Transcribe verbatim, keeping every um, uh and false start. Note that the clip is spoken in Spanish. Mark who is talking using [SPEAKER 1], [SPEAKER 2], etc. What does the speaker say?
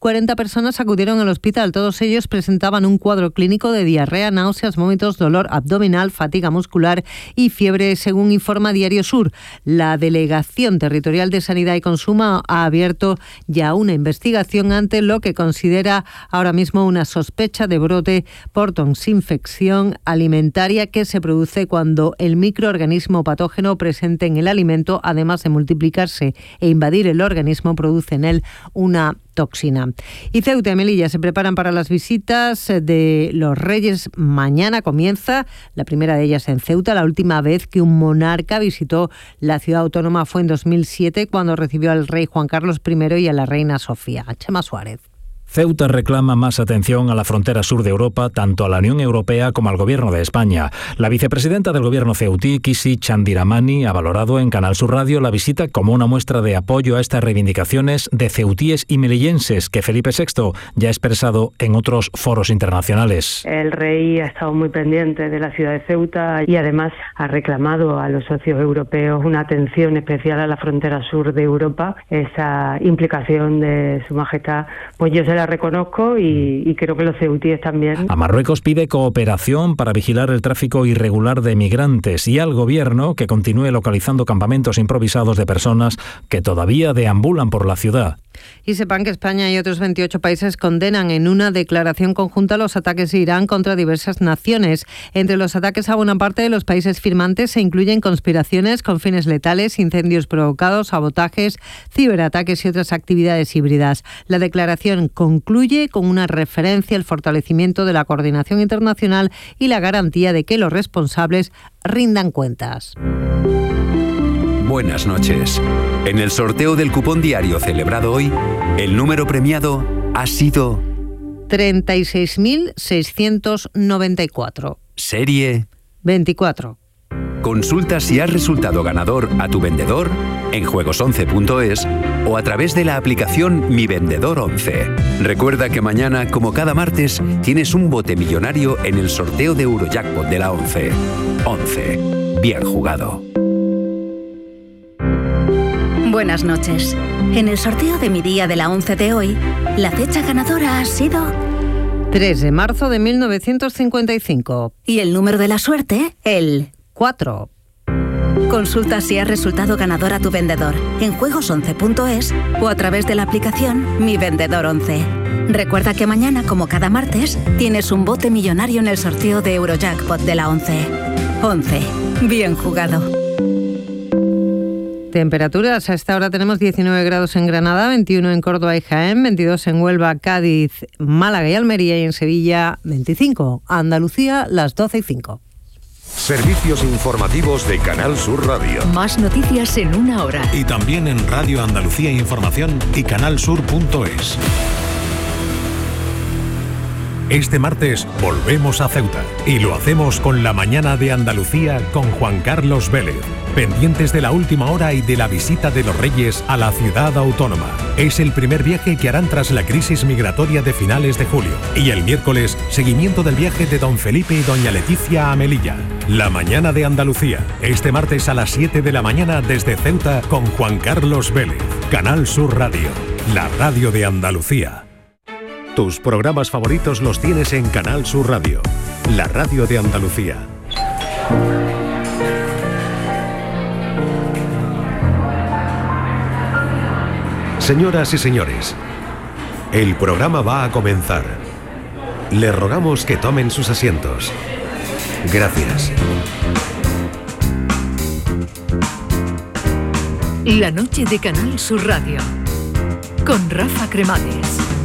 [SPEAKER 1] cuarenta personas acudieron al hospital. Todos ellos presentaban un cuadro clínico de diarrea, náuseas, vómitos, dolor abdominal, fatiga muscular y fiebre, según informa Diario Sur. La Delegación Territorial de Sanidad y Consumo ha abierto ya una investigación ante lo que considera ahora mismo una sospecha de brote por toxinfección alimentaria que se produce cuando el microorganismo patógeno presente en el alimento, además de multiplicarse e invadir el organismo, produce en él una toxina. Y Ceuta y Melilla se preparan para las visitas de los Reyes. Mañana comienza la primera de ellas en Ceuta. La última vez que un monarca visitó la ciudad autónoma fue en dos mil siete, cuando recibió al rey Juan Carlos primero y a la reina Sofía. Chema Suárez.
[SPEAKER 2] Ceuta reclama más atención a la frontera sur de Europa, tanto a la Unión Europea como al Gobierno de España. La vicepresidenta del Gobierno ceutí, Kisi Chandiramani, ha valorado en Canal Sur Radio la visita como una muestra de apoyo a estas reivindicaciones de ceutíes y melillenses que Felipe sexto ya ha expresado en otros foros internacionales.
[SPEAKER 3] El rey ha estado muy pendiente de la ciudad de Ceuta y además ha reclamado a los socios europeos una atención especial a la frontera sur de Europa. Esa implicación de Su Majestad, pues yo se la reconozco y, y creo que los ceutíes también.
[SPEAKER 2] A Marruecos pide cooperación para vigilar el tráfico irregular de migrantes y al gobierno que continúe localizando campamentos improvisados de personas que todavía deambulan por la ciudad.
[SPEAKER 1] Y sepan que España y otros veintiocho países condenan en una declaración conjunta los ataques de Irán contra diversas naciones. Entre los ataques a buena parte de los países firmantes se incluyen conspiraciones con fines letales, incendios provocados, sabotajes, ciberataques y otras actividades híbridas. La declaración concluye con una referencia al fortalecimiento de la coordinación internacional y la garantía de que los responsables rindan cuentas.
[SPEAKER 4] Buenas noches. En el sorteo del cupón diario celebrado hoy, el número premiado ha sido
[SPEAKER 1] treinta y seis mil seiscientos noventa y cuatro.
[SPEAKER 4] Serie
[SPEAKER 1] veinticuatro.
[SPEAKER 4] Consulta si has resultado ganador a tu vendedor en juegos once punto es o a través de la aplicación Mi Vendedor once. Recuerda que mañana, como cada martes, tienes un bote millonario en el sorteo de Eurojackpot de la once. once. Bien jugado.
[SPEAKER 5] Buenas noches. En el sorteo de Mi Día de la once de hoy, la fecha ganadora ha sido
[SPEAKER 1] tres de marzo de mil novecientos cincuenta y cinco.
[SPEAKER 5] Y el número de la suerte, el
[SPEAKER 1] cuatro.
[SPEAKER 5] Consulta si has resultado ganador a tu vendedor en juegos once punto es o a través de la aplicación Mi Vendedor once. Recuerda que mañana, como cada martes, tienes un bote millonario en el sorteo de Eurojackpot de la once. once. Bien jugado.
[SPEAKER 1] Temperaturas, a esta hora tenemos diecinueve grados en Granada, veintiuno en Córdoba y Jaén, veintidós en Huelva, Cádiz, Málaga y Almería, y en Sevilla veinticinco. Andalucía, las doce y cinco.
[SPEAKER 6] Servicios informativos de Canal Sur Radio.
[SPEAKER 7] Más noticias en una hora.
[SPEAKER 8] Y también en Radio Andalucía Información y canalsur punto es. Este martes volvemos a Ceuta y lo hacemos con la mañana de Andalucía con Juan Carlos Vélez, pendientes de la última hora y de la visita de los Reyes a la ciudad autónoma. Es el primer viaje que harán tras la crisis migratoria de finales de julio. Y el miércoles, seguimiento del viaje de don Felipe y doña Leticia a Melilla. La mañana de Andalucía, este martes a las siete de la mañana desde Ceuta con Juan Carlos Vélez. Canal Sur Radio, la radio de Andalucía. Tus programas favoritos los tienes en Canal Sur Radio, la radio de Andalucía. Señoras y señores, el programa va a comenzar. Les rogamos que tomen sus asientos. Gracias.
[SPEAKER 7] La noche de Canal Sur Radio, con Rafa Cremades.